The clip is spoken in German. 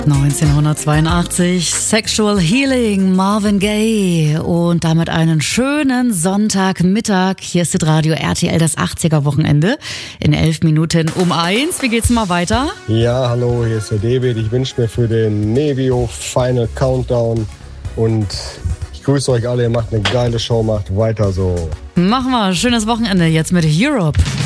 1982, Sexual Healing, Marvin Gaye und damit einen schönen Sonntagmittag. Hier ist das Radio RTL, das 80er-Wochenende in 11 Minuten um 1. Wie geht's mal weiter? Ja, hallo, hier ist der David. Ich wünsche mir für den Nevio Final Countdown und ich grüße euch alle. Ihr macht eine geile Show, macht weiter so. Machen wir, schönes Wochenende jetzt mit Europe.